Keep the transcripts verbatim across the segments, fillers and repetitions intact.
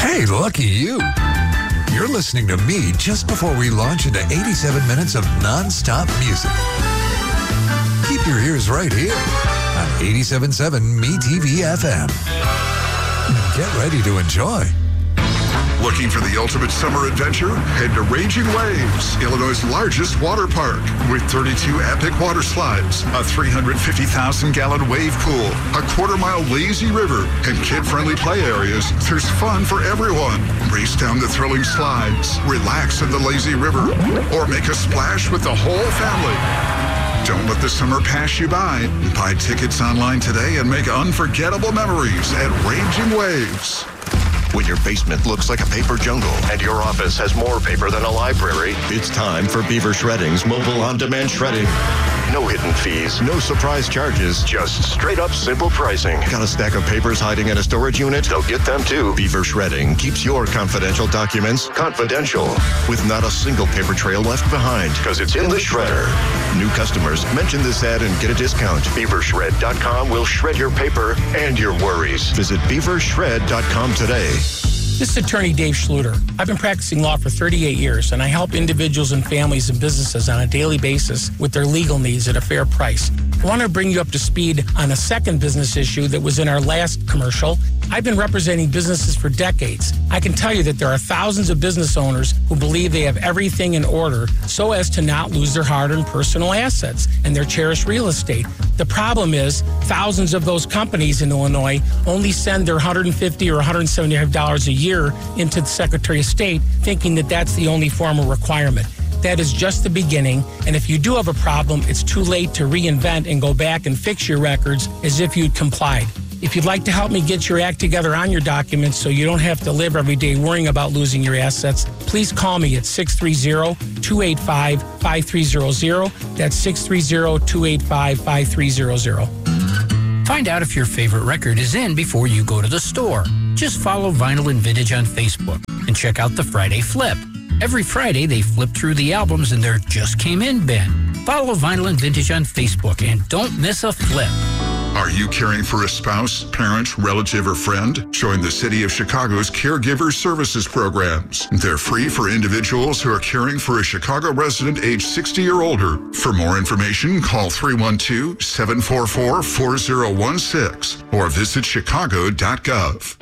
Hey, lucky you. You're listening to me just before we launch into eighty-seven minutes of non-stop music. Keep your ears right here on eighty-seven point seven Me T V F M. Get ready to enjoy. Looking for the ultimate summer adventure? Head to Raging Waves, Illinois' largest water park, with thirty-two epic water slides, a three hundred fifty thousand gallon wave pool, a quarter-mile lazy river, and kid-friendly play areas. There's fun for everyone. Race down the thrilling slides, relax in the lazy river, or make a splash with the whole family. Don't let the summer pass you by. Buy tickets online today and make unforgettable memories at Raging Waves. When your basement looks like a paper jungle and your office has more paper than a library, it's time for Beaver Shredding's mobile on-demand shredding. No hidden fees, no surprise charges, just straight-up simple pricing. Got a stack of papers hiding in a storage unit? They'll get them too. Beaver Shredding keeps your confidential documents confidential, with not a single paper trail left behind, because it's in the shredder. New customers, mention this ad and get a discount. beaver shred dot com will shred your paper and your worries. Visit beaver shred dot com today. This is attorney Dave Schluter. I've been practicing law for thirty-eight years, and I help individuals and families and businesses on a daily basis with their legal needs at a fair price. I want to bring you up to speed on a second business issue that was in our last commercial. I've been representing businesses for decades. I can tell you that there are thousands of business owners who believe they have everything in order so as to not lose their hard-earned personal assets and their cherished real estate. The problem is thousands of those companies in Illinois only send their one hundred fifty dollars or one hundred seventy-five dollars a year into the Secretary of State, thinking that that's the only formal requirement. That is just the beginning, and if you do have a problem, it's too late to reinvent and go back and fix your records as if you'd complied. If you'd like to help me get your act together on your documents so you don't have to live every day worrying about losing your assets, please call me at six three zero, two eight five, five three zero zero. That's six three zero, two eight five, five three zero zero. Find out if your favorite record is in before you go to the store. Just follow Vinyl and Vintage on Facebook and check out the Friday Flip. Every Friday, they flip through the albums in their Just Came In bin. Follow Vinyl and Vintage on Facebook and don't miss a flip. Are you caring for a spouse, parent, relative, or friend? Join the City of Chicago's Caregiver Services programs. They're free for individuals who are caring for a Chicago resident age sixty or older. For more information, call three one two, seven four four, four zero one six or visit chicago dot gov.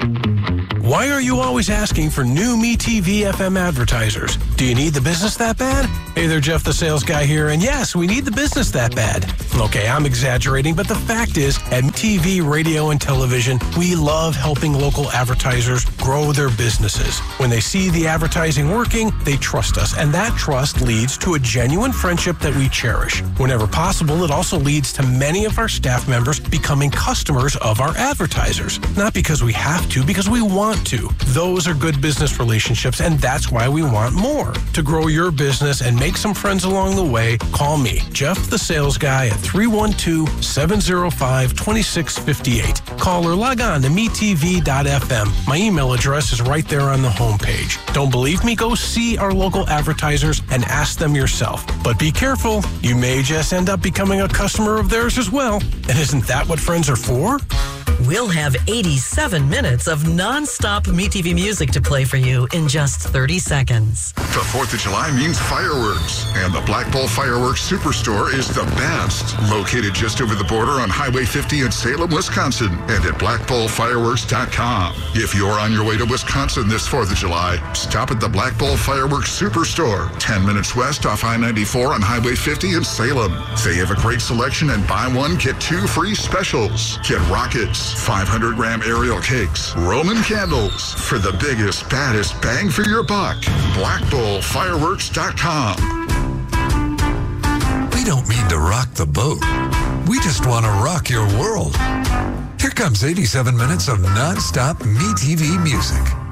Why are you always asking for new Me T V F M advertisers? Do you need the business that bad? Hey there, Jeff the sales guy here, and yes, we need the business that bad. Okay, I'm exaggerating, but the fact is, at T V, radio, and television, we love helping local advertisers grow their businesses. When they see the advertising working, they trust us, and that trust leads to a genuine friendship that we cherish. Whenever possible, it also leads to many of our staff members becoming customers of our advertisers. Not because we have to, because we want to. Those are good business relationships, and that's why we want more. To grow your business and make some friends along the way, call me, Jeff the sales guy, at three one two, seven zero five, two six five eight. Call or log on to me t v dot f m. My email address is right there on the homepage. Don't believe me? Go see our local advertisers and ask them yourself. But be careful, you may just end up becoming a customer of theirs as well. And isn't that what friends are for? We'll have eighty-seven minutes of non-stop Me T V music to play for you in just thirty seconds. The fourth of July means fireworks, and the Black Bull Fireworks Superstore is the best. Located just over the border on Highway fifty in Salem, Wisconsin, and at black bull fireworks dot com. If you're on your way to Wisconsin this fourth of July, stop at the Black Bull Fireworks Superstore, ten minutes west off I ninety-four on Highway fifty in Salem. They have a great selection and buy one, get two free specials. Get rockets, five hundred gram aerial cakes, Roman candles for the biggest, baddest bang for your buck. black bull fireworks dot com. We don't mean to rock the boat. We just want to rock your world. Here comes eighty-seven minutes of non-stop Me T V music.